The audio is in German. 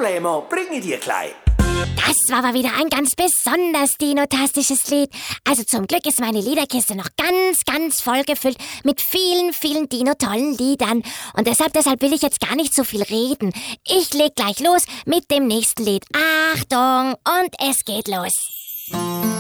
Problemo, bringe dir gleich. Das war aber wieder ein ganz besonders dinotastisches Lied. Also zum Glück ist meine Liederkiste noch ganz voll gefüllt mit vielen dino-tollen Liedern. Und deshalb will ich jetzt gar nicht so viel reden. Ich leg gleich los mit dem nächsten Lied. Achtung, und es geht los.